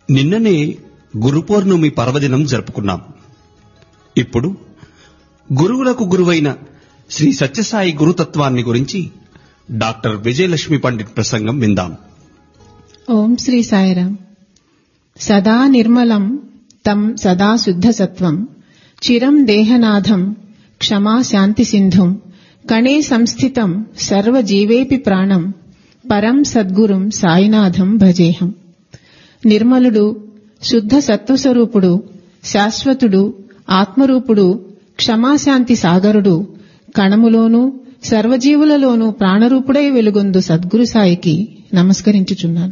నిన్ననే గురు పౌర్ణమి పర్వదినం జరుపుకున్నాం. ఇప్పుడు గురువులకు గురువైన శ్రీ సత్యసాయి గురుతత్వాన్ని గురించి డాక్టర్ విజయలక్ష్మి పండిట్ ప్రసంగం విందాం. ఓం శ్రీ సాయిరాం. సదా నిర్మలం తం సదా శుద్ధ సత్వం చిరం దేహనాథం క్షమా శాంతి సింధుం కణే సంస్థితం సర్వజీవేపి ప్రాణం పరం సద్గురుం సాయినాథం భజేహం. నిర్మలుడు, శుద్ధ సత్వస్వరూపుడు, శాశ్వతుడు, ఆత్మరూపుడు, క్షమాశాంతి సాగరుడు, కణములోనూ సర్వజీవులలోనూ ప్రాణరూపుడై వెలుగొందు సద్గురు సాయికి నమస్కరించుచున్నాను.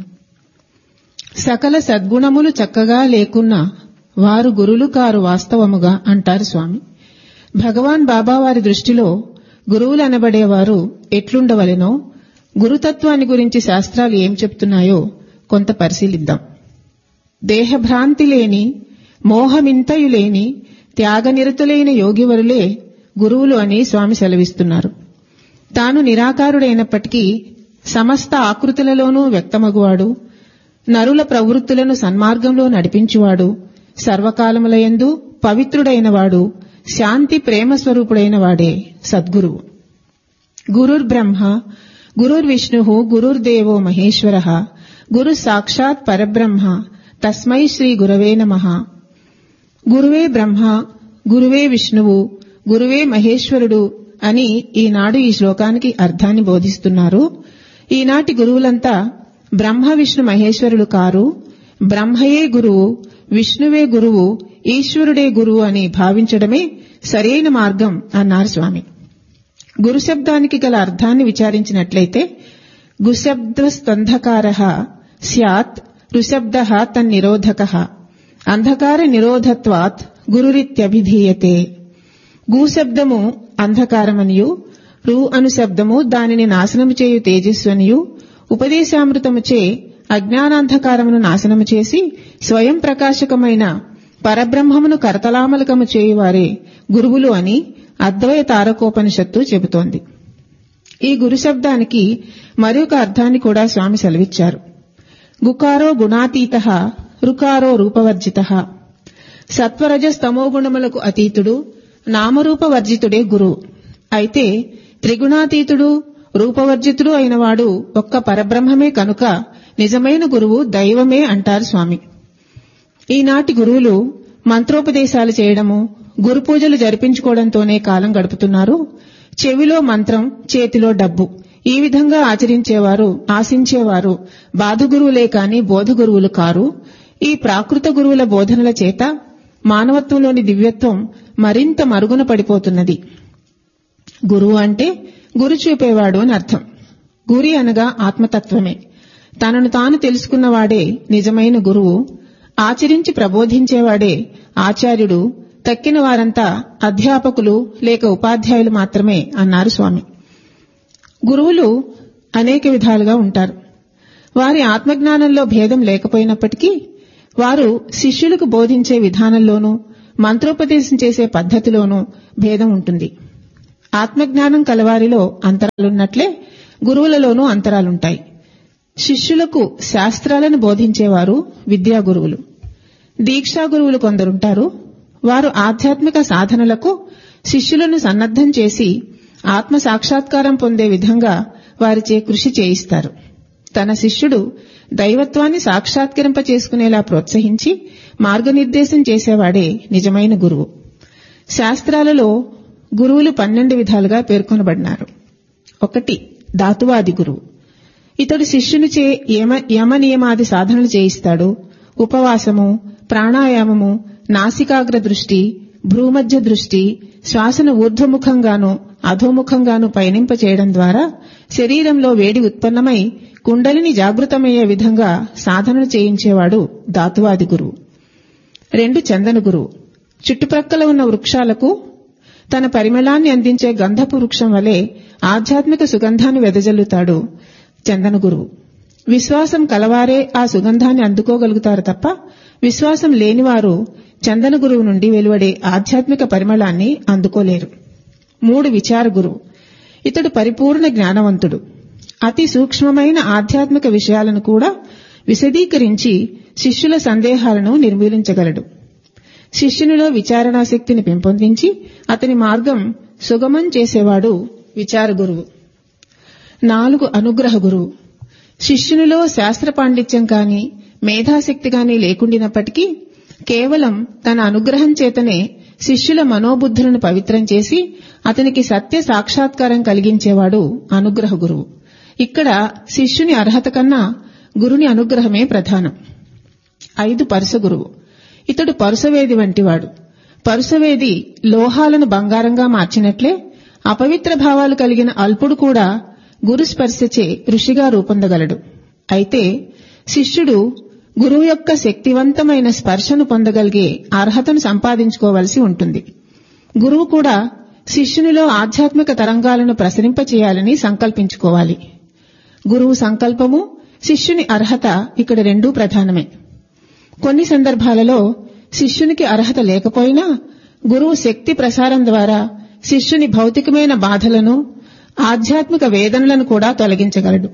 సకల సద్గుణములు చక్కగా లేకున్నా వారు గురులు కారు వాస్తవముగా అంటారు స్వామి. భగవాన్ బాబావారి దృష్టిలో గురువులనబడేవారు ఎట్లుండవలెనో, గురుతత్వాన్ని గురించి శాస్త్రాలు ఏం చెప్తున్నాయో కొంత పరిశీలిద్దాం. దేహభ్రాంతి లేని, మోహమింతయు లేని, త్యాగనిరతులైన యోగివరులే గురువులు అని స్వామి సెలవిస్తున్నారు. తాను నిరాకారుడైనప్పటికీ సమస్త ఆకృతులలోనూ వ్యక్తమగువాడు, నరుల ప్రవృత్తులను సన్మార్గంలో నడిపించువాడు, సర్వకాలములయందు పవిత్రుడైనవాడు, శాంతి ప్రేమ స్వరూపుడైన వాడే సద్గురువు. గురుర్బ్రహ్మ గురుర్విష్ణుః గురుర్దేవో మహేశ్వరః గురు సాక్షాత్ పరబ్రహ్మ తస్మై శ్రీ గురవే నమః. గురువే బ్రహ్మ, గురువే విష్ణువు, గురువే మహేశ్వరుడు అని ఈనాడు ఈ శ్లోకానికి అర్థాన్ని బోధిస్తున్నారు. ఈనాటి గురువులంతా బ్రహ్మ విష్ణు మహేశ్వరులు కారు, బ్రహ్మయే గురువు, విష్ణువే గురువు, ఈశ్వరుడే గురువు అని భావించడమే సరైన మార్గం అన్నారు స్వామి. గురు శబ్దానికి గల అర్థాన్ని విచారించినట్లయితే గుశబ్దస్తంధకారః స్యాత్ ఋశబ్దః తన్నిరోధకః అంధకార నిరోధత్వాత్ గురురిత్యభిధీయతే. గూశబ్దము అంధకారమనియు, రు అను శబ్దము దానిని నాశనము చేయు తేజస్వనియు, ఉపదేశామృతముచే అజ్ఞానాంధకారమును నాశనము చేసి స్వయం ప్రకాశకమైన పరబ్రహ్మమును కరతలామలకము చేయువారే గురువులు అని అద్వైతారకోపనిషత్తు చెబుతోంది. ఈ గురు శబ్దానికి మరొక అర్థాన్ని కూడా స్వామి సెలవిచ్చారు. గుకారో గుణాతీతః రుకారో రూపవర్జితః. సత్వరజస్తమోగుణములకు అతీతుడు, నామరూపవర్జితుడే గురువు. అయితే త్రిగుణాతీతుడు, రూపవర్జితుడు అయినవాడు ఒక్క పరబ్రహ్మమే కనుక నిజమైన గురువు దైవమే అంటారు స్వామి. ఈనాటి గురువులు మంత్రోపదేశాలు చేయడము, గురు పూజలు జరిపించుకోవడంతోనే కాలం గడుపుతున్నారు. చెవిలో మంత్రం, చేతిలో డబ్బు, ఈ విధంగా ఆచరించేవారు, ఆశించేవారు బాధగురువులే కాని బోధగురువులు కారు. ఈ ప్రాకృత గురువుల బోధనల చేత మానవత్వంలోని దివ్యత్వం మరింత మరుగున పడిపోతున్నది. గురువు అంటే గురి చూపేవాడు అని అర్థం. గురి అనగా ఆత్మతత్వమే. తనను తాను తెలుసుకున్నవాడే నిజమైన గురువు. ఆచరించి ప్రబోధించేవాడే ఆచార్యుడు. తక్కిన వారంతా అధ్యాపకులు లేక ఉపాధ్యాయులు మాత్రమే అన్నారు స్వామి. గురువులు అనేక విధాలుగా ఉంటారు. వారి ఆత్మజ్ఞానంలో భేదం లేకపోయినప్పటికీ వారు శిష్యులకు బోధించే విధానంలోనూ మంత్రోపదేశం చేసే పద్ధతిలోనూ భేదం ఉంటుంది. ఆత్మజ్ఞానం కలవారిలో అంతరాలున్నట్లే గురువులలోనూ అంతరాలుంటాయి. శిష్యులకు శాస్త్రాలను బోధించేవారు విద్యా గురువులు. దీక్షా గురువులు కొందరుంటారు. వారు ఆధ్యాత్మిక సాధనలకు శిష్యులను సన్నద్ధం చేసి ఆత్మ సాక్షాత్కారం పొందే విధంగా వారిచే కృషి చేయిస్తారు. తన శిష్యుడు దైవత్వాన్ని సాక్షాత్కరింపచేసుకునేలా ప్రోత్సహించి మార్గనిర్దేశం చేసేవాడే నిజమైన గురువు. శాస్త్రాలలో గురువులు 12 విధాలుగా పేర్కొనబడినారు. 1. ధాతువాది గురువు. ఇతడు శిష్యునిచే యమ నియమాది సాధనలు చేయిస్తాడు. ఉపవాసము, ప్రాణాయామము, నాసికాగ్ర దృష్టి, భ్రూమధ్య దృష్టి, శ్వాసను ఊర్ధ్వముఖంగాను అధోముఖంగాను పయనింపచేయడం ద్వారా శరీరంలో వేడి ఉత్పన్నమై కుండలిని జాగృతమయ్యే విధంగా సాధనలు చేయించేవాడు ధాతువాది గురువు. 2. చందన గురువు. చుట్టుప్రక్కల ఉన్న వృక్షాలకు తన పరిమళాన్ని అందించే గంధపు వృక్షం వలె ఆధ్యాత్మిక సుగంధాన్ని వెదజల్లుతాడు చందన గురువు. విశ్వాసం కలవారే ఆ సుగంధాన్ని అందుకోగలుగుతారు తప్ప విశ్వాసం లేనివారు చందన గురువు నుండి వెలువడే ఆధ్యాత్మిక పరిమళాన్ని అందుకోలేరు. 3. విచార గురువు. ఇతడు పరిపూర్ణ జ్ఞానవంతుడు. అతి సూక్ష్మమైన ఆధ్యాత్మిక విషయాలను కూడా విశదీకరించి శిష్యుల సందేహాలను నిర్మూలించగలడు. శిష్యునిలో విచారణాశక్తిని పెంపొందించి అతని మార్గం సుగమం చేసేవాడు విచార గురువు. 4 అనుగ్రహ గురువు. శిష్యునిలో శాస్త్ర పాండిత్యం కాని మేధాశక్తి కాని లేకుండినప్పటికీ కేవలం తన అనుగ్రహం చేతనే శిష్యుల మనోబుద్ధులను పవిత్రం చేసి అతనికి సత్య సాక్షాత్కారం కలిగించేవాడు అనుగ్రహ గురువు. ఇక్కడ శిష్యుని అర్హత కన్నా గురుని అనుగ్రహమే ప్రధానం. 5 పరుస గురువు. ఇతడు పరుసవేది వంటివాడు. పరుసవేది లోహాలను బంగారంగా మార్చినట్లే అపవిత్ర భావాలు కలిగిన అల్పుడు కూడా గురుస్పర్శచే ఋషిగా రూపొందగలడు. అయితే శిష్యుడు గురువు యొక్క శక్తివంతమైన స్పర్శను పొందగలిగే అర్హతను సంపాదించుకోవలసి ఉంటుంది. గురువు కూడా శిష్యునిలో ఆధ్యాత్మిక తరంగాలను ప్రసరింపచేయాలని సంకల్పించుకోవాలి. గురువు సంకల్పము, శిష్యుని అర్హత ఇక్కడ రెండూ ప్రధానమే. కొన్ని సందర్భాలలో శిష్యునికి అర్హత లేకపోయినా గురువు శక్తి ప్రసారం ద్వారా శిష్యుని భౌతికమైన బాధలను, ఆధ్యాత్మిక వేదనలను కూడా తొలగించగలడు.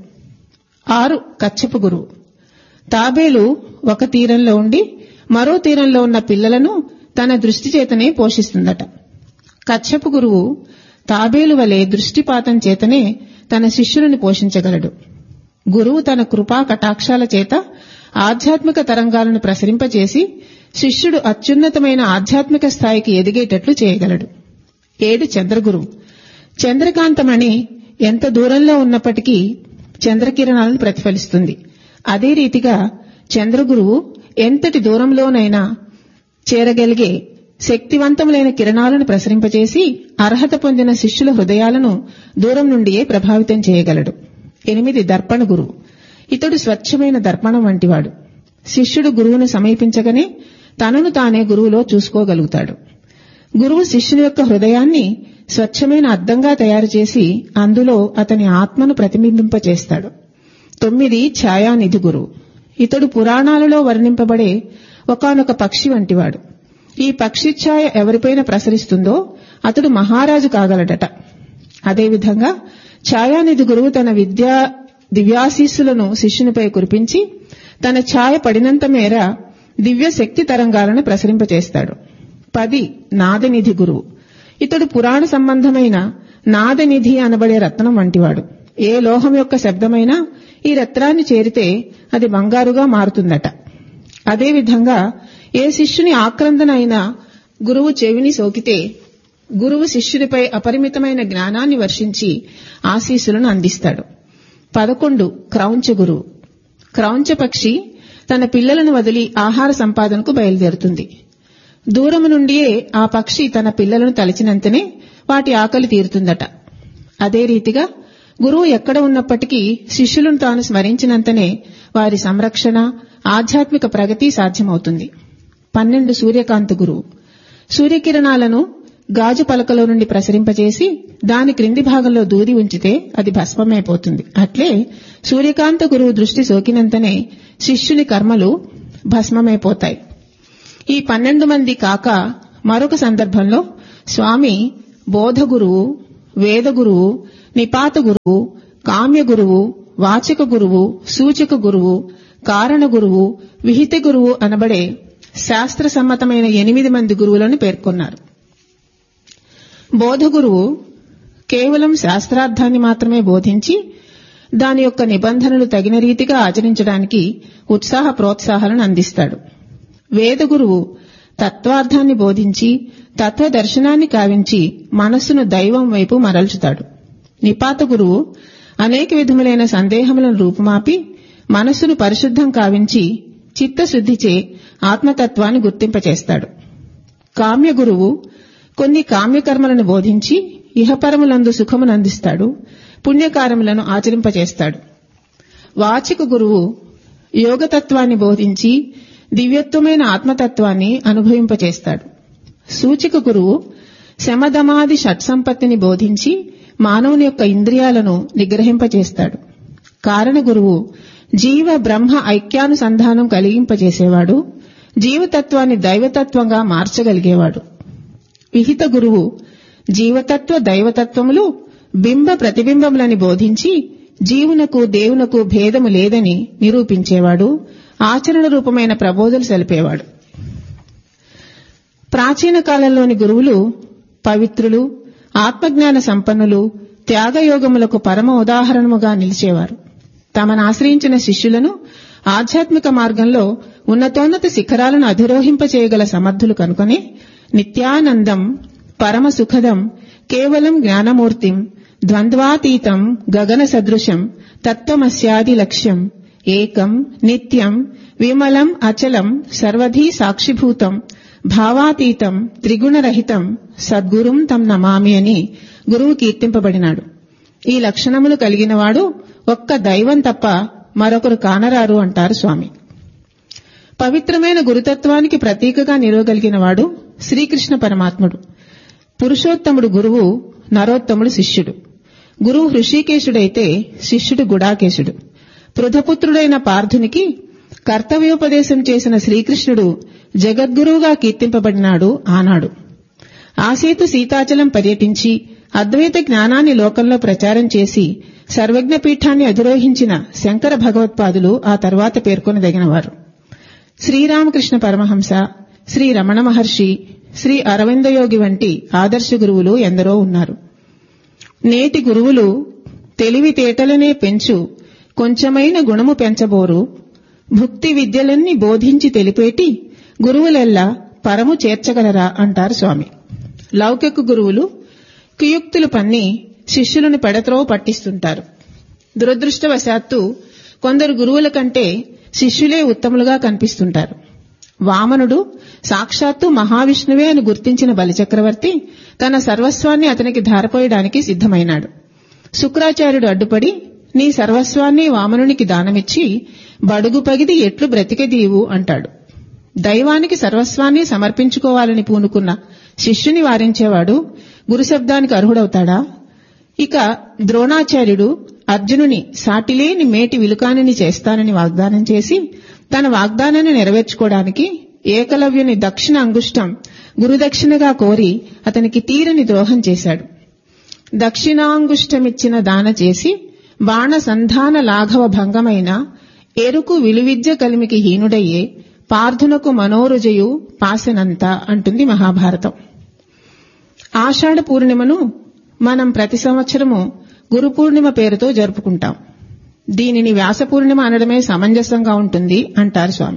6 కచ్చపు గురువు. తాబేలు ఒక తీరంలో ఉండి మరో తీరంలో ఉన్న పిల్లలను తన దృష్టి చేతనే పోషిస్తుందట. కచ్చపు గురువు తాబేలు వలె దృష్టిపాతం చేతనే తన శిష్యులను పోషించగలడు. గురువు తన కృపా కటాక్షాల చేత ఆధ్యాత్మిక తరంగాలను ప్రసరింపచేసి శిష్యుడు అత్యున్నతమైన ఆధ్యాత్మిక స్థాయికి ఎదిగేటట్లు చేయగలడు. 7 చంద్రగురువు. చంద్రకాంతమణి ఎంత దూరంలో ఉన్నప్పటికీ చంద్రకిరణాలను ప్రతిఫలిస్తుంది. అదే రీతిగా చంద్రగురువు ఎంతటి దూరంలోనైనా చేరగలిగే శక్తివంతములైన కిరణాలను ప్రసరింపచేసి అర్హత పొందిన శిష్యుల హృదయాలను దూరం నుండియే ప్రభావితం చేయగలడు. 8 దర్పణ గురువు. ఇతడు స్వచ్ఛమైన దర్పణం వంటివాడు. శిష్యుడు గురువును సమీపించగానే తనను తానే గురువులో చూసుకోగలుగుతాడు. గురువు శిష్యుని యొక్క హృదయాన్ని స్వచ్ఛమైన అద్దంగా తయారు చేసి అందులో అతని ఆత్మను ప్రతిబింబింపచేస్తాడు. 9 ఛాయానిధి గురువు. ఇతడు పురాణాలలో వర్ణింపబడే ఒకానొక పక్షి వంటివాడు. ఈ పక్షి ఛాయ ఎవరిపైన ప్రసరిస్తుందో అతడు మహారాజు కాగలడట. అదేవిధంగా ఛాయానిధి గురువు తన దివ్యాశీస్సులను శిష్యునిపై కురిపించి తన ఛాయ పడినంత మేర దివ్య శక్తి తరంగాలను ప్రసరింపచేస్తాడు. 10 నాదనిధి గురువు. ఇతడు పురాణ సంబంధమైన నాదనిధి అనబడే రత్నం వంటివాడు. ఏ లోహం యొక్క శబ్దమైనా ఈ రత్నాన్ని చేరితే అది బంగారుగా మారుతుందట. అదేవిధంగా ఏ శిష్యుని ఆక్రందన అయినా గురువు చెవిని సోకితే గురువు శిష్యునిపై అపరిమితమైన జ్ఞానాన్ని వర్షించి ఆశీస్సులను అందిస్తాడు. 11 క్రౌంచ గురువు. క్రౌంచ పక్షి తన పిల్లలను వదిలి ఆహార సంపాదనకు బయలుదేరుతుంది. దూరము నుండియే ఆ పక్షి తన పిల్లలను తలిచినంతనే వాటి ఆకలి తీరుతుందట. అదే రీతిగా గురువు ఎక్కడ ఉన్నప్పటికీ శిష్యులను తాను స్మరించినంతనే వారి సంరక్షణ, ఆధ్యాత్మిక ప్రగతి సాధ్యమవుతుంది. 12 సూర్యకాంత గురువు. సూర్యకిరణాలను గాజు పలకలో నుండి ప్రసరింపచేసి దాని క్రింది భాగంలో దూరి ఉంచితే అది భస్మమైపోతుంది. అట్లే సూర్యకాంత గురువు దృష్టి సోకినంతనే శిష్యుని కర్మలు భస్మమైపోతాయి. ఈ 12 మంది కాక మరొక సందర్భంలో స్వామి బోధ గురువు, వేద గురువు, నిపాత గురువు, కామ్య గురువు, వాచక గురువు, సూచక గురువు, కారణ గురువు, విహిత గురువు అనబడే శాస్త్ర సమ్మతమైన 8 మంది గురువులను పేర్కొన్నారు. బోధ గురువు కేవలం శాస్త్రార్థాన్ని మాత్రమే బోధించి దాని యొక్క నిబంధనలు తగిన రీతిగా ఆచరించడానికి ఉత్సాహ ప్రోత్సాహాలను అందిస్తాడు. వేద గురువు తత్వార్థాన్ని బోధించి తత్వదర్శనాన్ని కావించి మనస్సును దైవం వైపు మరల్చుతాడు. నిపాత గురువు అనేక విధములైన సందేహములను రూపుమాపి మనస్సును పరిశుద్ధం కావించి చిత్తశుద్ధిచే ఆత్మతత్వాన్ని గుర్తింపచేస్తాడు. కామ్య గురువు కొన్ని కామ్యకర్మలను బోధించి ఇహపరములందు సుఖమునందిస్తాడు, పుణ్యకార్యములను ఆచరింపచేస్తాడు. వాచిక గురువు యోగతత్వాన్ని బోధించి దివ్యత్వమైన ఆత్మతత్వాన్ని అనుభవింపచేస్తాడు. సూచిక గురువు శమదమాది షట్సంపత్తిని బోధించి మానవుని యొక్క ఇంద్రియాలను నిగ్రహింపచేస్తాడు. కారణ గురువు జీవ బ్రహ్మ ఐక్యానుసంధానం కలిగింపజేసేవాడు, జీవతత్వాన్ని దైవతత్వంగా మార్చగలిగేవాడు. విహిత గురువు జీవతత్వ దైవతత్వములు బింబ ప్రతిబింబములని బోధించి జీవునకు దేవునకు భేదము లేదని నిరూపించేవాడు, ఆచరణ రూపమైన ప్రబోధలు సలిపేవాడు. ప్రాచీన కాలంలోని గురువులు పవిత్రులు, ఆత్మజ్ఞాన సంపన్నులు, త్యాగయోగములకు పరమ ఉదాహరణముగా నిలిచేవారు. తమను ఆశ్రయించిన శిష్యులను ఆధ్యాత్మిక మార్గంలో ఉన్నతోన్నత శిఖరాలను అధిరోహింపచేయగల సమర్థులు కనుకొని నిత్యానందం, పరమ సుఖదం, కేవలం జ్ఞానమూర్తిం, ద్వంద్వాతీతం, గగన సదృశం, తత్వమస్యాది లక్ష్యం, ఏకం నిత్యం విమలం అచలం సర్వధీ సాక్షిభూతం, భావాతీతం త్రిగుణరహితం, సద్గురుం తం నమామి అని గురువు కీర్తింపబడినాడు. ఈ లక్షణములు కలిగినవాడు ఒక్క దైవం తప్ప మరొకరు కానరారు అంటారు స్వామి. పవిత్రమైన గురుతత్వానికి ప్రతీకగా నిలవగలిగినవాడు శ్రీకృష్ణ పరమాత్ముడు. పురుషోత్తముడు గురువు, నరోత్తముడు శిష్యుడు. గురువు హృషికేశుడైతే శిష్యుడు గుడాకేశుడు. పృథపుత్రుడైన పార్థునికి కర్తవ్యోపదేశం చేసిన శ్రీకృష్ణుడు జగద్గురువుగా కీర్తింపబడినాడు ఆనాడు. ఆసేతు సీతాచలం పర్యటించి అద్వైత జ్ఞానాన్ని లోకంలో ప్రచారం చేసి సర్వజ్ఞ పీఠాన్ని అధిరోహించిన శంకర భగవత్పాదులు ఆ తర్వాత పేర్కొనదగినవారు. శ్రీరామకృష్ణ పరమహంస, శ్రీ రమణ మహర్షి, శ్రీ అరవిందయోగి వంటి ఆదర్శ గురువులు ఎందరో ఉన్నారు. నేటి గురువులు తెలివితేటలనే పెంచు, కొంచెమైన గుణము పెంచబోరు, భుక్తి విద్యలన్నీ బోధించి తెలిపేటి గురువులెల్లా పరము చేర్చగలరా అంటారు స్వామి. లౌకిక గురువులు కుయుక్తులు పన్ని శిష్యులను పెడత్రోవ పట్టిస్తుంటారు. దురదృష్టవశాత్తు కొందరు గురువుల కంటే శిష్యులే ఉత్తములుగా కనిపిస్తుంటారు. వామనుడు సాక్షాత్తు మహావిష్ణువే అని గుర్తించిన బలిచక్రవర్తి తన సర్వస్వాన్ని అతనికి ధారపోయడానికి సిద్ధమైనాడు. శుక్రాచార్యుడు అడ్డుపడి, నీ సర్వస్వాన్ని వామనునికి దానమిచ్చి బడుగు పగిది ఎట్లు బ్రతికెదీవు అంటాడు. దైవానికి సర్వస్వాన్ని సమర్పించుకోవాలని పూనుకున్న శిష్యుని వారించేవాడు గురుశబ్దానికి అర్హుడవుతాడా? ఇక ద్రోణాచార్యుడు అర్జునుని సాటిలేని మేటి విలుకానిని చేస్తానని వాగ్దానం చేసి తన వాగ్దానాన్ని నెరవేర్చుకోవడానికి ఏకలవ్యుని దక్షిణ అంగుష్టం గురుదక్షిణగా కోరి అతనికి తీరని ద్రోహం చేశాడు. దక్షిణాంగుష్టమిచ్చిన దాన చేసి బాణ సంధాన లాఘవ భంగమైన ఎరుకు విలువిద్య కలిమికి హీనుడయ్యే పార్థునకు మనోరుజయు పాసెనంత అంటుంది మహాభారతం. ఆషాఢ పూర్ణిమను మనం ప్రతి సంవత్సరము గురు పూర్ణిమ పేరుతో జరుపుకుంటాం. దీనిని వ్యాస పూర్ణిమ అనడమే సమంజసంగా ఉంటుంది అంటారు స్వామి.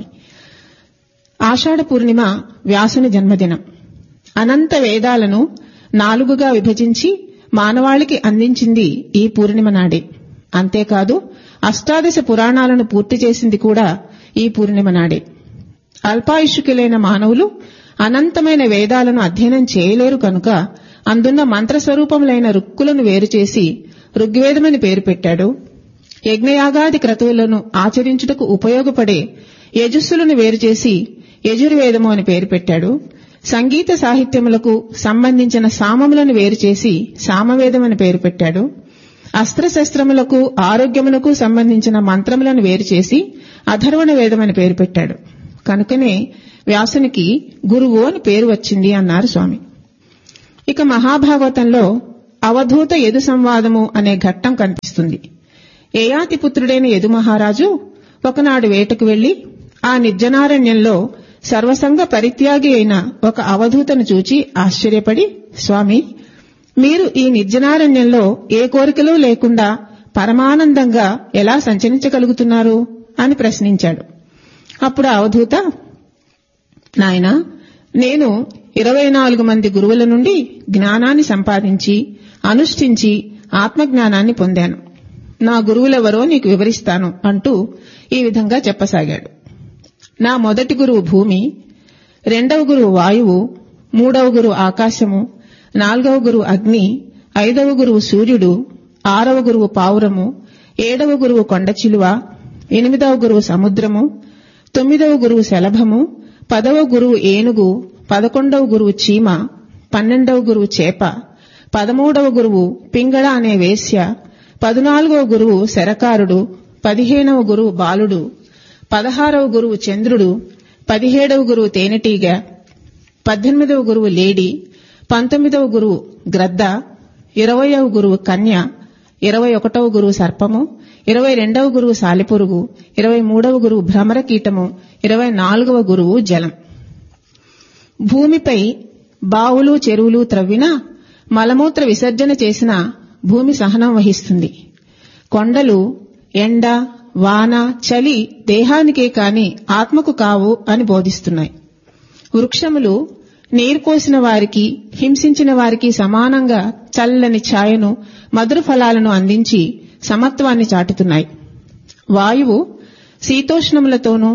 ఆషాఢ పూర్ణిమ వ్యాసుని జన్మదినం. అనంత వేదాలను 4గా విభజించి మానవాళికి అందించింది ఈ పూర్ణిమ నాడే. అంతేకాదు అష్టాదశ పురాణాలను పూర్తి చేసింది కూడా ఈ పూర్ణిమ నాడే. అల్పాయుష్కులైన మానవులు అనంతమైన వేదాలను అధ్యయనం చేయలేరు కనుక అందున్న మంత్రస్వరూపములైన రుక్కులను వేరుచేసి ఋగ్వేదమని పేరు పెట్టాడు. యజ్ఞయాగాది క్రతువులను ఆచరించుటకు ఉపయోగపడే యజస్సులను వేరుచేసి యజుర్వేదము అని పేరు పెట్టాడు. సంగీత సాహిత్యములకు సంబంధించిన సామములను వేరుచేసి సామవేదమని పేరు పెట్టాడు. అస్త్రశస్త్రములకు ఆరోగ్యములకు సంబంధించిన మంత్రములను వేరుచేసి అథర్వణ వేదమని పేరు పెట్టాడు. కనుకనే వ్యాసునికి గురువు అని పేరు వచ్చింది అన్నారు స్వామి. ఇక మహాభాగవతంలో అవధూత యదు సంవాదము అనే ఘట్టం కనిపిస్తుంది. యయాతి పుత్రుడైన యదు మహారాజు ఒకనాడు వేటకు వెళ్లి ఆ నిర్జనారణ్యంలో సర్వసంగ పరిత్యాగి అయిన ఒక అవధూతను చూచి ఆశ్చర్యపడి, స్వామి, మీరు ఈ నిర్జనారణ్యంలో ఏ కోరికలు లేకుండా పరమానందంగా ఎలా సంచరించగలుగుతున్నారు అని ప్రశ్నించాడు. అప్పుడు అవధూత, నాయనా, నేను 24 మంది గురువుల నుండి జ్ఞానాన్ని సంపాదించి అనుష్ఠించి ఆత్మజ్ఞానాన్ని పొందాను. నా గురువులెవరో నీకు వివరిస్తాను అంటూ ఈ విధంగా చెప్పసాగాడు. నా మొదటి గురువు భూమి, 2వ గురువు వాయువు, 3వ గురువు ఆకాశము, 4వ గురువు అగ్ని, 5వ గురువు సూర్యుడు, 6వ గురువు పావురము, 7వ గురువు కొండచిలువ, 8వ గురువు సముద్రము, 9వ గురువు శలభము, 10వ గురువు ఏనుగు, 11వ గురువు చీమ, 12వ గురువు చేప, 13వ గురువు పింగళ అనే వేశ్య, 14వ గురువు శరకారుడు, 15వ గురువు బాలుడు, 16వ గురువు చంద్రుడు, 17వ గురువు తేనెటీగ, 18వ గురువు లేడి, 19వ గురువు గ్రద్ద, 20వ గురువు కన్య, 21వ గురువు సర్పము, 22వ గురువు సాలెపురుగు, 23వ గురువు భ్రమరకీటము, 24వ గురువు జలం. భూమిపై బావులు చెరువులు త్రవ్వినా, మలమూత్ర విసర్జన చేసినా భూమి సహనం వహిస్తుంది. కొండలు ఎండ, వాన, చలి దేహానికే కాని ఆత్మకు కావు అని బోధిస్తున్నాయి. వృక్షములు నీరు పోసిన వారికి, హింసించిన వారికి సమానంగా చల్లని ఛాయను, మధుర ఫలాలను అందించి సమత్వాన్ని చాటుతున్నాయి. వాయువు శీతోష్ణములతోనూ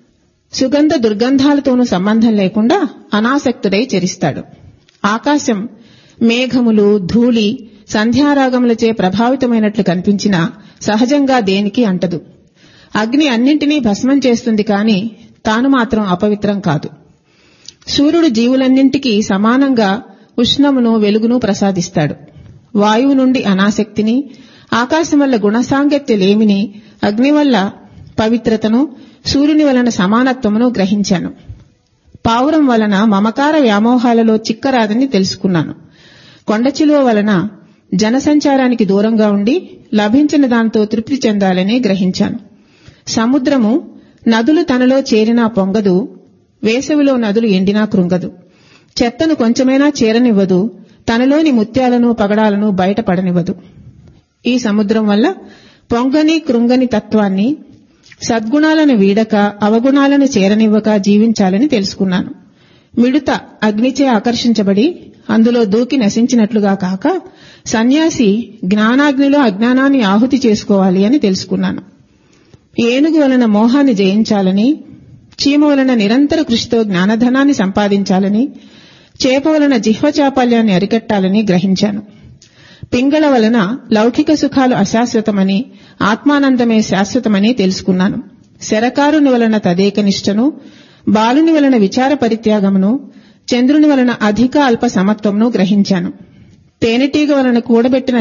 సుగంధ దుర్గంధాలతోనూ సంబంధం లేకుండా అనాసక్తుడై చరిస్తాడు. ఆకాశం మేఘములు, ధూళి, సంధ్యారాగములచే ప్రభావితమైనట్లు కనిపించినా సహజంగా దేనికి అంటదు. అగ్ని అన్నింటినీ భస్మం చేస్తుంది కాని తాను మాత్రం అపవిత్రం కాదు. సూర్యుడు జీవులన్నింటికీ సమానంగా ఉష్ణమును, వెలుగును ప్రసాదిస్తాడు. వాయువు నుండి అనాసక్తిని, ఆకాశం వల్ల గుణసాంగత్యలేమిని, అగ్ని వల్ల పవిత్రతను, సూర్యుని వలన సమానత్వమును గ్రహించాను. పావురం వలన మమకార వ్యామోహాలలో చిక్కరాదని తెలుసుకున్నాను. కొండచిలువ వలన జనసంచారానికి దూరంగా ఉండి లభించిన దాంతో తృప్తి చెందాలని గ్రహించాను. సముద్రము నదులు తనలో చేరినా పొంగదు, వేసవిలో నదులు ఎండినా కృంగదు. చెత్తను కొంచెమైనా చేరనివ్వదు, తనలోని ముత్యాలను పగడాలను బయటపడనివ్వదు. ఈ సముద్రం వల్ల పొంగని కృంగని తత్వాన్ని, సద్గుణాలను వీడక అవగుణాలను చేరనివ్వక జీవించాలని తెలుసుకున్నాను. మిడుత అగ్నిచే ఆకర్షించబడి అందులో దూకి నశించినట్లుగా కాక సన్యాసి జ్ఞానాగ్నిలో అజ్ఞానాన్ని ఆహుతి చేసుకోవాలి అని తెలుసుకున్నాను. ఏనుగు వలన మోహాన్ని జయించాలని, చీమ వలన నిరంతర కృషితో జ్ఞానధనాన్ని సంపాదించాలని, చేప వలన జిహ్వ చాపల్యాన్ని అరికట్టాలని గ్రహించాను. పింగళ వలన లౌకిక సుఖాలు అశాశ్వతమని, ఆత్మానందమే శాశ్వతమని తెలుసుకున్నాను. శరకారుని వలన తదేకనిష్టను, బాలుని వలన విచార పరిత్యాగమును, చంద్రుని వలన అధిక అల్ప సమత్వమును గ్రహించాను. తేనెటీగ వలన కూడబెట్టిన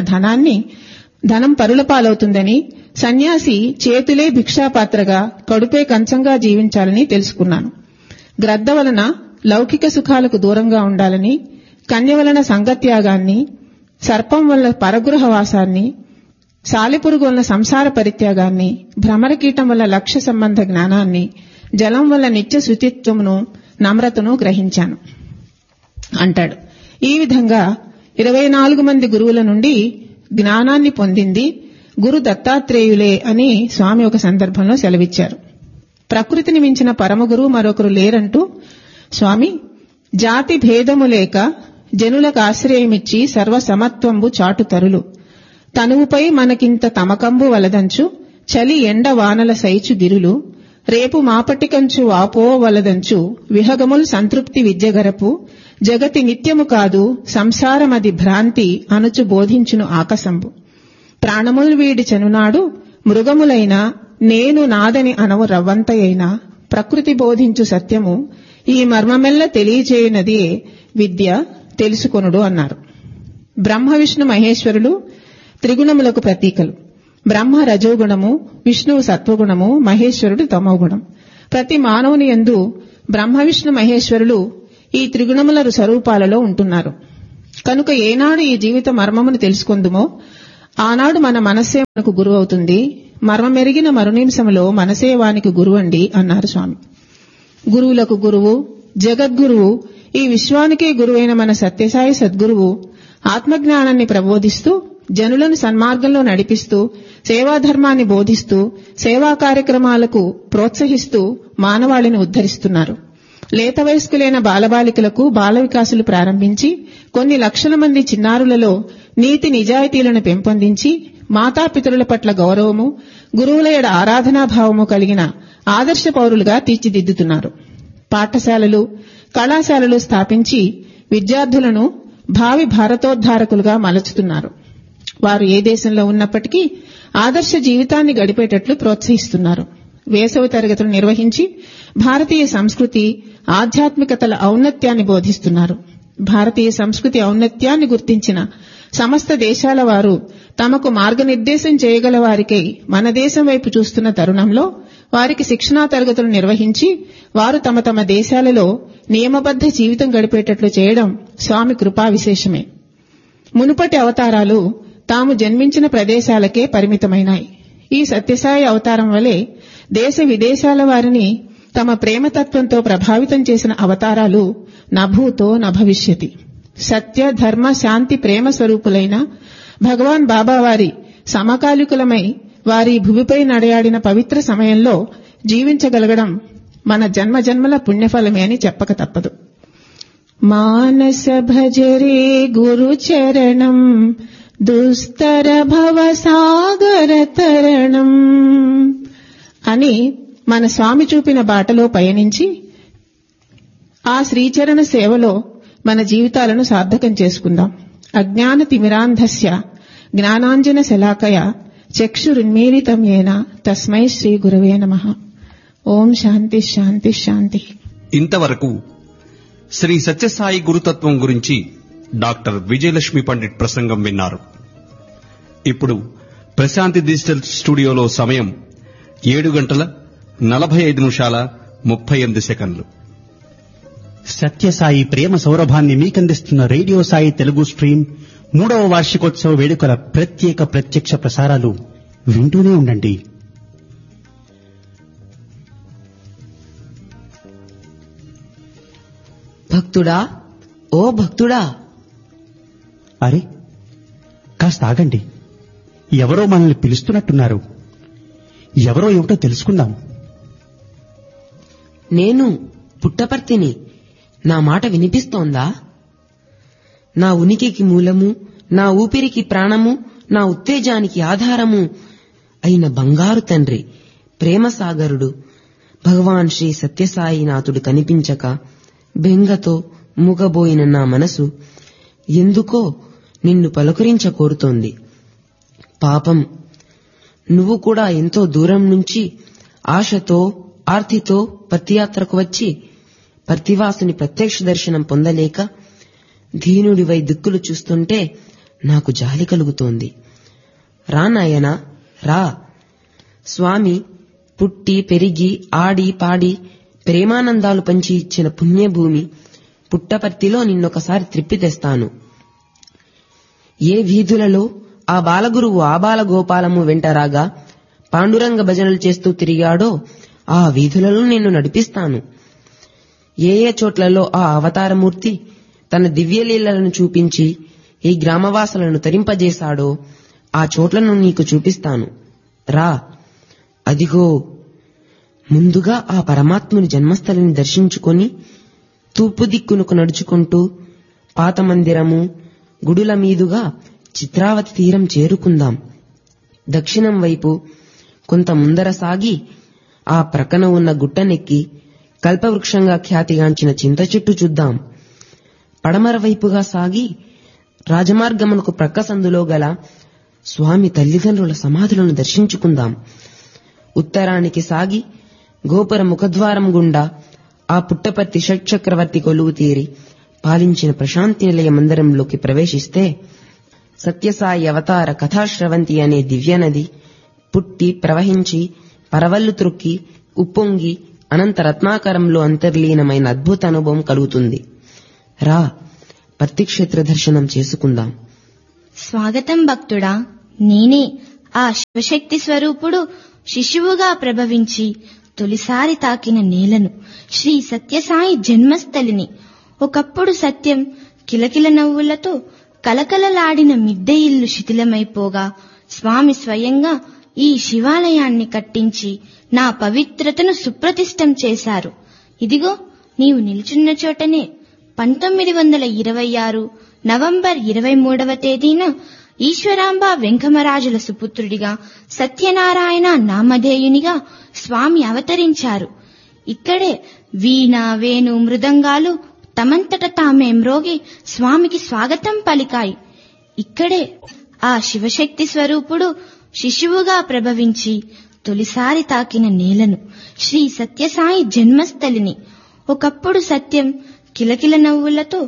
ధనం పరుల పాలవుతుందని, సన్యాసి చేతులే భిక్షాపాత్రగా, కడుపే కంచంగా జీవించాలని తెలుసుకున్నాను. గ్రద్ద వలన లౌకిక సుఖాలకు దూరంగా ఉండాలని, కన్య వలన సంగత్యాగాన్ని, సర్పం వల్ల పరగృహవాసాన్ని, సాలెపురుగు వల్ల సంసార పరిత్యాగాన్ని, భ్రమరకీటం వల్ల లక్ష్య సంబంధ జ్ఞానాన్ని, జలం వల్ల నిత్య శుచిత్వమును, నమ్రతను గ్రహించాను అంటాడు. ఈ విధంగా 24 మంది గురువుల నుండి జ్ఞానాన్ని పొందింది గురు దత్తాత్రేయులే అని స్వామి ఒక సందర్భంలో సెలవిచ్చారు. ప్రకృతిని మించిన పరమగురువు మరొకరు లేరంటూ స్వామి, జాతి భేదము లేక జనులకు ఆశ్రయమిచ్చి సర్వసమత్వంబు చాటుతరులు, తనువుపై మనకింత తమకంబు వలదంచు, చలి ఎండ వానల సైచు గిరులు, రేపు మాపటికంచు వాపో వలదంచు, విహగముల్ సంతృప్తి విద్యగరపు, జగతి నిత్యము కాదు సంసారమది భ్రాంతి అనుచు బోధించును ఆకసంబు, ప్రాణముల్ వీడి చనునాడు మృగములైన నేను నాదని అనవు రవ్వంతయైనా, ప్రకృతి బోధించు సత్యము ఈ మర్మమెల్ల తెలియచేయునదే విద్య తెలుసుకొనుడు అన్నారు. బ్రహ్మ విష్ణు మహేశ్వరులు త్రిగుణములకు ప్రతీకలు. బ్రహ్మ రజోగుణము, విష్ణువు సత్వగుణము, మహేశ్వరుడు తమోగుణం. ప్రతి మానవుని యందు బ్రహ్మ విష్ణు మహేశ్వరులు ఈ త్రిగుణముల స్వరూపాలలో ఉంటున్నారు. కనుక ఏనాడు ఈ జీవిత మర్మమును తెలుసుకొందుమో ఆనాడు మన మనస్సే మనకు గురువు అవుతుంది. మర్మమెరిగిన మరునిమిషములో మనసే వానికి గురువండి అన్నారు స్వామి. గురువులకు గురువు, జగద్గురువు, ఈ విశ్వానికే గురువైన మన సత్యసాయి సద్గురువు ఆత్మజ్ఞానాన్ని ప్రబోధిస్తూ, జనులను సన్మార్గంలో నడిపిస్తూ, సేవాధర్మాన్ని బోధిస్తూ, సేవా కార్యక్రమాలకు ప్రోత్సహిస్తూ మానవాళిని ఉద్ధరిస్తున్నారు. లేత వయస్కులైన బాలబాలికలకు బాల వికాసులు ప్రారంభించి కొన్ని లక్షల మంది చిన్నారులలో నీతి నిజాయితీలను పెంపొందించి మాతాపితరుల పట్ల గౌరవము, గురువుల యెడ ఆరాధనాభావము కలిగిన ఆదర్శ పౌరులుగా తీర్చిదిద్దుతున్నారు. పాఠశాలలు, కళాశాలలు స్థాపించి విద్యార్థులను భావి భారతోద్ధారకులుగా మలచుతున్నారు. వారు ఏ దేశంలో ఉన్నప్పటికీ ఆదర్శ జీవితాన్ని గడిపేటట్లు ప్రోత్సహిస్తున్నారు. వేసవి తరగతులు నిర్వహించి భారతీయ సంస్కృతి, ఆధ్యాత్మికతల ఔన్నత్యాన్ని బోధిస్తున్నారు. భారతీయ సంస్కృతి ఔన్నత్యాన్ని గుర్తించిన సమస్త దేశాల వారు తమకు మార్గనిర్దేశం చేయగల వారికై మన దేశం వైపు చూస్తున్న తరుణంలో వారికి శిక్షణా తరగతులు నిర్వహించి వారు తమ తమ దేశాలలో నియమబద్ధ జీవితం గడిపేటట్లు చేయడం స్వామి కృపా విశేషమే. మునుపటి అవతారాలు తాము జన్మించిన ప్రదేశాలకే పరిమితమైనాయి. ఈ సత్యసాయి అవతారం వలె దేశ విదేశాల వారిని తమ ప్రేమతత్వంతో ప్రభావితం చేసిన అవతారాలు నభూతో నభవిష్యతి. సత్య ధర్మ శాంతి ప్రేమ స్వరూపులైన భగవాన్ బాబా వారి సమకాలికులమై వారి భూమిపై నడయాడిన పవిత్ర సమయంలో జీవించగలగడం మన జన్మజన్మల పుణ్యఫలమే అని చెప్పక తప్పదు. మానస భజరే గురు చరణం దుస్తర భవ సాగర తరణం అని మన స్వామి చూపిన బాటలో పయనించి ఆ శ్రీచరణ సేవలో మన జీవితాలను సార్థకం చేసుకుందాం. అజ్ఞాన తిమిరాంధస్య జ్ఞానాంజన శలాకయ చక్షురున్మీలితం యేన తస్మై శ్రీ గురవే నమః. ఓం శాంతి శాంతి శాంతి. ఇంతవరకు శ్రీ సత్యసాయి గురుతత్వం గురించి డాక్టర్ విజయలక్ష్మి పండిట్ ప్రసంగం విన్నారు. ఇప్పుడు ప్రశాంతి డిజిటల్ స్టూడియోలో సమయం 7:45 సత్యసాయి ప్రేమ సౌరభాన్ని మీకందిస్తున్న రేడియో సాయి తెలుగు స్ట్రీమ్ 3వ వార్షికోత్సవ వేడుకల ప్రత్యక్ష ప్రసారాలు వింటూనే ఉండండి. భక్తుడా, ఓ భక్తుడా. అరే, కాస్త ఆగండి. ఎవరో మనల్ని పిలుస్తున్నట్టున్నారు. ఎవరో ఏమిటో తెలుసుకుందాం. నేను పుట్టపర్తిని. నా మాట వినిపిస్తోందా? నా ఉనికికి మూలము, నా ఊపిరికి ప్రాణము, నా ఉత్తేజానికి ఆధారము అయిన బంగారు తండ్రి ప్రేమసాగరుడు భగవాన్ శ్రీ సత్యసాయినాథుడు కనిపించక బెంగతో మూగబోయిన నా మనసు ఎందుకో నిన్ను పలుకరించ కోరుతోంది. పాపం, నువ్వు కూడా ఎంతో దూరం నుంచి ఆశతో ఆర్తితో పర్తియాత్రకు వచ్చి పర్తివాసుని ప్రత్యక్ష దర్శనం పొందలేక దీనుడివై దిక్కులు చూస్తుంటే నాకు జాలి కలుగుతోంది. రా నాయనా, రా. స్వామి పుట్టి పెరిగి ఆడి పాడి ప్రేమానందాలు పంచి ఇచ్చిన పుణ్యభూమి పుట్టపర్తిలో నిన్నొకసారి త్రిప్పి తెస్తాను. ఏ వీధులలో ఆ బాలగురువు ఆబాలగోపాలము వెంటరాగా పాండురంగ భజనలు చేస్తూ తిరిగాడో ఆ వీధులలో నిన్ను నడిపిస్తాను. ఏ ఏ చోట్లలో ఆ అవతారమూర్తి తన దివ్యలీలలను చూపించి ఈ గ్రామవాసులను తరింపజేశాడో ఆ చోట్లను నీకు చూపిస్తాను. రా. అదిగో ముందుగా ఆ పరమాత్ముని జన్మస్థలిని దర్శించుకొని తూర్పు దిక్కునకు నడుచుకుంటూ పాత మందిరము గుడుల మీదుగా చిత్రావతి తీరం చేరుకుందాం. దక్షిణం వైపు కొంత ముందర సాగి ఆ ప్రక్కన ఉన్న గుట్టనెక్కి కల్పవృక్షంగా ఖ్యాతిగాంచిన చింత చెట్టు చూద్దాం. పడమర వైపుగా సాగి రాజమార్గమునకు ప్రక్క సందులో గల స్వామి తల్లిదండ్రుల సమాధులను దర్శించుకుందాం. ఉత్తరానికి సాగి గోపుర ముఖద్వారం గుండా ఆ పుట్టపర్తి షట్చక్రవర్తి కొలువు తీరి పాలించిన ప్రశాంతి నిలయ మందిరంలోకి ప్రవేశిస్తే సత్యసాయి అవతార కథాశ్రవంతి అనే దివ్యనది పుట్టి ప్రవహించి పరవళ్లు త్రొక్కి ఉప్పొంగి అనంత రత్నాకరంలో అంతర్లీనమైన అద్భుత అనుభవం కలుగుతుంది. రా, పర్తిక్షేత్ర దర్శనం చేసుకుందాం. స్వాగతం భక్తుడా. నేనే ఆ శివశక్తి స్వరూపుడు శిశువుగా ప్రభవించి తొలిసారి తాకిన నేలను, శ్రీ సత్యసాయి జన్మస్థలిని. ఒకప్పుడు సత్యం కిలకిల నవ్వులతో కలకలలాడిన మిద్దె ఇల్లు శిథిలమైపోగా స్వామి స్వయంగా ఈ శివాలయాన్ని కట్టించి నా పవిత్రతను సుప్రతిష్టం చేశారు. ఇదిగో నీవు నిల్చున్న చోటనే 1926 నవంబర్ 23వ తేదీన ఈశ్వరాంబ వెంకమరాజుల సుపుత్రుడిగా సత్యనారాయణ నామధేయునిగా స్వామి అవతరించారు. ఇక్కడే వీణ వేణు మృదంగాలు తమంతట తామే మ్రోగి స్వామికి స్వాగతం పలికాయి. ఇక్కడే ఆ శివశక్తి స్వరూపుడు శిశువుగా ప్రభవించి తొలిసారి తాకిన నేలను, శ్రీ సత్యసాయి జన్మస్థలిని. ఒకప్పుడు సత్యం కిలకిల నవ్వులతో